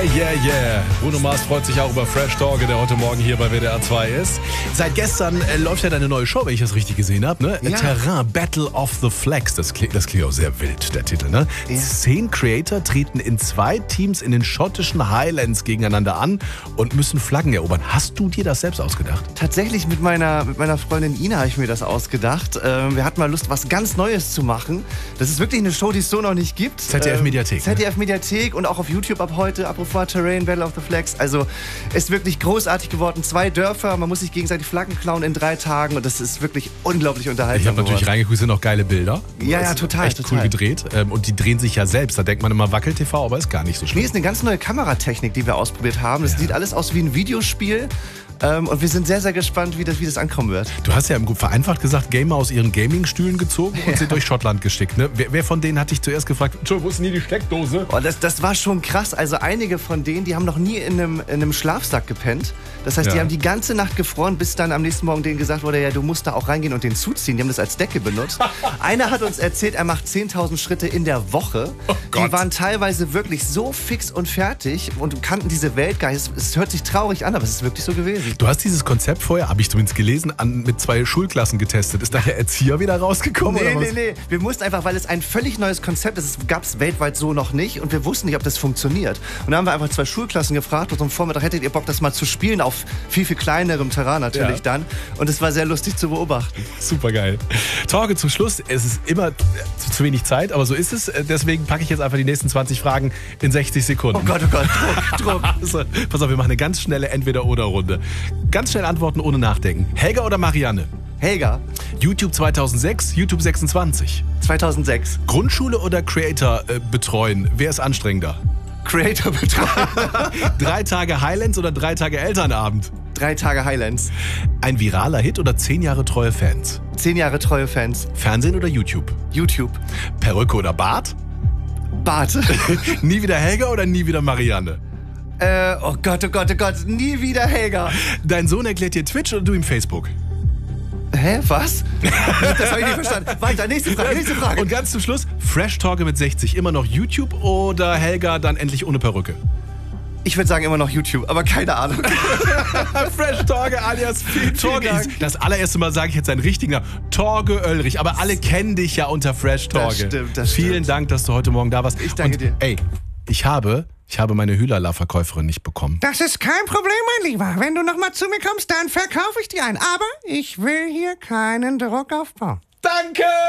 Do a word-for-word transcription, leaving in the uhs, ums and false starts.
Yeah, yeah. Bruno Mars freut sich auch über Fresh Talk, der heute Morgen hier bei W D R zwei ist. Seit gestern äh, läuft ja deine neue Show, wenn ich das richtig gesehen habe, ne? Ja. Terrain, Battle of the Flags. Das klingt, das klingt auch sehr wild, der Titel, ne? Ja. Zehn Creator treten in zwei Teams in den schottischen Highlands gegeneinander an und müssen Flaggen erobern. Hast du dir das selbst ausgedacht? Tatsächlich mit meiner, mit meiner Freundin Ina habe ich mir das ausgedacht. Ähm, wir hatten mal Lust, was ganz Neues zu machen. Das ist wirklich eine Show, die es so noch nicht gibt. Z D F-Mediathek. Ähm, Z D F-Mediathek und auch auf YouTube ab heute. Apropos Terrain, Battle of the Flags. Also ist wirklich großartig geworden. Zwei Dörfer, man muss sich gegenseitig Flaggen klauen in drei Tagen und das ist wirklich unglaublich unterhaltsam. Ich habe natürlich reingeguckt, sind auch geile Bilder. Ja, Das ja, ist total, Echt total. cool gedreht. Ähm, Und die drehen sich ja selbst. Da denkt man immer Wackel-T V, aber ist gar nicht so Nee, schlimm. ist eine ganz neue Kameratechnik, die wir ausprobiert haben. Das Ja. sieht alles aus wie ein Videospiel. Ähm, und wir sind sehr, sehr gespannt, wie das, wie das ankommen wird. Du hast ja im Grunde vereinfacht gesagt, Gamer aus ihren Gaming-Stühlen gezogen und Ja. sie durch Schottland geschickt. Ne? Wer, wer von denen hat dich zuerst gefragt, Entschuldigung, wo ist denn hier die Steckdose? Oh, das, das war schon krass. Also einige von denen, die haben noch nie in einem, in einem Schlafsack gepennt. Das heißt, Ja. die haben die ganze Nacht gefroren, bis dann am nächsten Morgen denen gesagt wurde, ja, du musst da auch reingehen und den zuziehen. Die haben das als Decke benutzt. Einer hat uns erzählt, er macht zehntausend Schritte in der Woche. Oh Gott. Die waren teilweise wirklich so fix und fertig und kannten diese Welt gar nicht. Es, es hört sich traurig an, aber es ist wirklich so gewesen. Du hast dieses Konzept vorher, habe ich zumindest gelesen, an, mit zwei Schulklassen getestet. Ist da der Erzieher wieder rausgekommen? Nee, oder nee, was? nee. Wir mussten einfach, weil es ein völlig neues Konzept ist, es gab es weltweit so noch nicht und wir wussten nicht, ob das funktioniert. Und dann haben wir einfach zwei Schulklassen gefragt und am Vormittag, hättet ihr Bock, das mal zu spielen, auf viel, viel kleinerem Terrain natürlich Ja. dann. Und es war sehr lustig zu beobachten. Super geil. Torge, zum Schluss. Es ist immer äh, zu, zu wenig Zeit, aber so ist es. Äh, Deswegen packe ich jetzt einfach die nächsten zwanzig Fragen in sechzig Sekunden. Oh Gott, oh Gott, Druck, Druck. So, pass auf, wir machen eine ganz schnelle Entweder-Oder-Runde. Ganz schnell antworten ohne nachdenken. Helga oder Marianne? Helga, YouTube zweitausendsechs, YouTube sechsundzwanzig. zweitausendsechs. Grundschule oder Creator äh, betreuen? Wer ist anstrengender? Creator betreut. Drei Tage Highlands oder drei Tage Elternabend? Drei Tage Highlands. Ein viraler Hit oder zehn Jahre treue Fans? Zehn Jahre treue Fans. Fernsehen oder YouTube? YouTube. Perücke oder Bart? Bart. Nie wieder Helga oder nie wieder Marianne? äh, oh Gott, oh Gott, oh Gott. Nie wieder Helga. Dein Sohn erklärt dir Twitch oder du ihm Facebook? Hä, was? Das habe ich nicht verstanden. Weiter, nächste Frage, nächste Frage. Und ganz zum Schluss, Fresh Torge mit sechzig, immer noch YouTube oder Helga dann endlich ohne Perücke? Ich würde sagen immer noch YouTube, aber keine Ahnung. Fresh Torge alias Torge. Dank. Das allererste Mal sage ich jetzt seinen richtigen Namen. Torge Oelrich. Aber alle kennen dich ja unter Fresh Torge. Das stimmt, das Vielen stimmt. Dank, dass du heute Morgen da warst. Ich danke Und, dir. Ey, ich habe, ich habe meine Hülala-Verkäuferin nicht bekommen. Das ist kein Problem, mein Lieber. Wenn du noch mal zu mir kommst, dann verkaufe ich dir einen. Aber ich will hier keinen Druck aufbauen. Danke!